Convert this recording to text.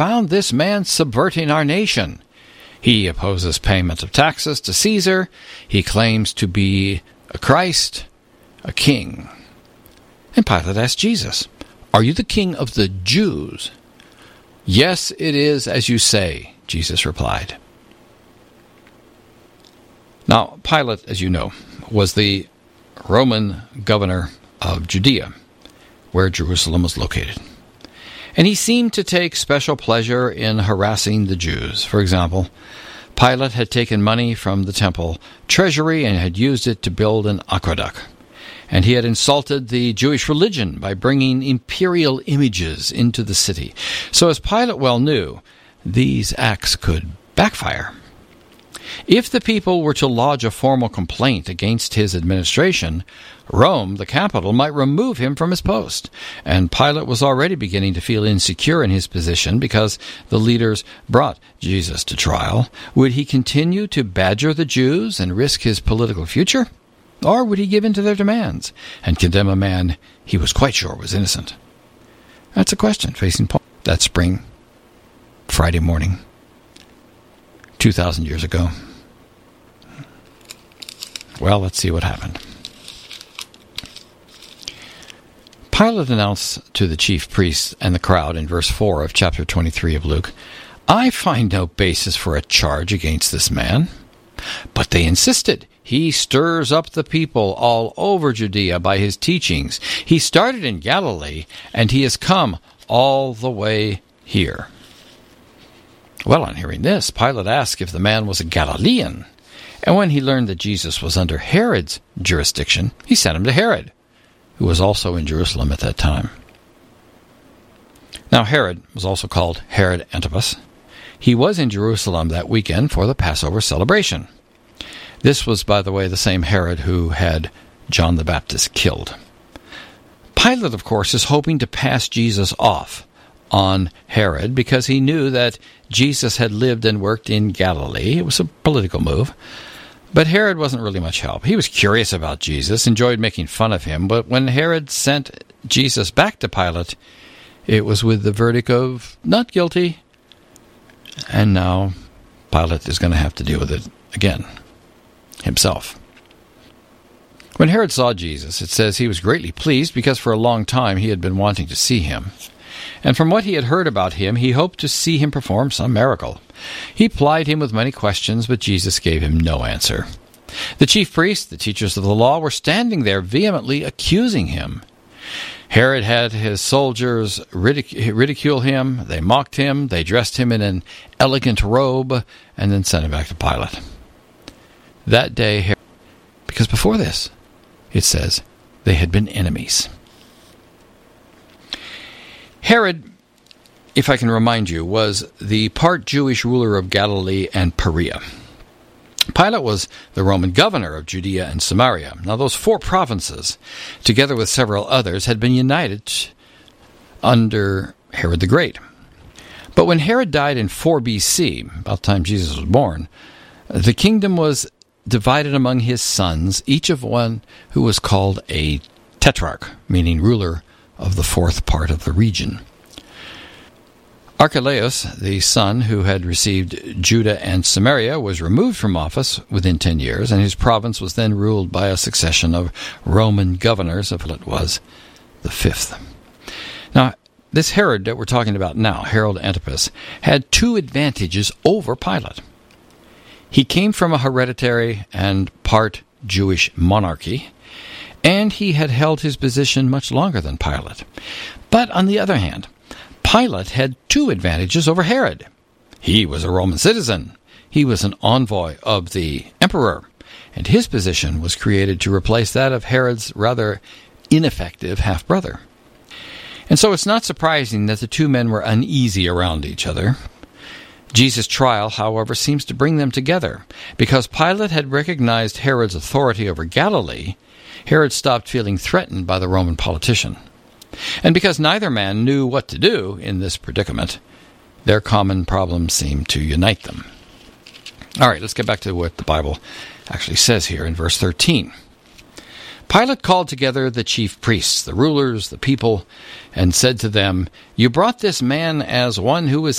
found this man subverting our nation. He opposes payment of taxes to Caesar. He claims to be a Christ, a king." And Pilate asked Jesus, "Are you the king of the Jews?" "Yes, it is as you say," Jesus replied. Now, Pilate, as you know, was the Roman governor of Judea, where Jerusalem was located. And he seemed to take special pleasure in harassing the Jews. For example, Pilate had taken money from the temple treasury and had used it to build an aqueduct. And he had insulted the Jewish religion by bringing imperial images into the city. So as Pilate well knew, these acts could backfire. If the people were to lodge a formal complaint against his administration, Rome, the capital, might remove him from his post. And Pilate was already beginning to feel insecure in his position because the leaders brought Jesus to trial. Would he continue to badger the Jews and risk his political future? Or would he give in to their demands and condemn a man he was quite sure was innocent? That's a question facing Paul that spring, Friday morning, 2,000 years ago. Well, let's see what happened. Pilate announced to the chief priests and the crowd in verse 4 of chapter 23 of Luke, "I find no basis for a charge against this man." But they insisted. "He stirs up the people all over Judea by his teachings. He started in Galilee, and he has come all the way here." Well, on hearing this, Pilate asked if the man was a Galilean. And when he learned that Jesus was under Herod's jurisdiction, he sent him to Herod, who was also in Jerusalem at that time. Now, Herod was also called Herod Antipas. He was in Jerusalem that weekend for the Passover celebration. This was, by the way, the same Herod who had John the Baptist killed. Pilate, of course, is hoping to pass Jesus off on Herod because he knew that Jesus had lived and worked in Galilee. It was a political move. But Herod wasn't really much help. He was curious about Jesus, enjoyed making fun of him, but when Herod sent Jesus back to Pilate, it was with the verdict of not guilty, and now Pilate is going to have to deal with it again himself. When Herod saw Jesus, it says he was greatly pleased because for a long time he had been wanting to see him. And from what he had heard about him, he hoped to see him perform some miracle. He plied him with many questions, but Jesus gave him no answer. The chief priests, the teachers of the law, were standing there vehemently accusing him. Herod had his soldiers ridicule him, they mocked him, they dressed him in an elegant robe, and then sent him back to Pilate. That day, Herod, because before this, it says, they had been enemies. Herod, if I can remind you, was the part Jewish ruler of Galilee and Perea. Pilate was the Roman governor of Judea and Samaria. Now, those 4 provinces, together with several others, had been united under Herod the Great. But when Herod died in 4 BC, about the time Jesus was born, the kingdom was divided among his sons, each of one who was called a tetrarch, meaning ruler of the 4th part of the region. Archelaus, the son who had received Judah and Samaria, was removed from office within 10 years, and his province was then ruled by a succession of Roman governors until it was the 5th. Now, this Herod that we're talking about now, Herod Antipas, had 2 advantages over Pilate. He came from a hereditary and part Jewish monarchy, and he had held his position much longer than Pilate. But on the other hand, Pilate had 2 advantages over Herod. He was a Roman citizen. He was an envoy of the emperor, and his position was created to replace that of Herod's rather ineffective half-brother. And so it's not surprising that the 2 men were uneasy around each other. Jesus' trial, however, seems to bring them together. Because Pilate had recognized Herod's authority over Galilee, Herod stopped feeling threatened by the Roman politician. And because neither man knew what to do in this predicament, their common problem seemed to unite them. All right, let's get back to what the Bible actually says here in verse 13. Pilate called together the chief priests, the rulers, the people, and said to them, "You brought this man as one who is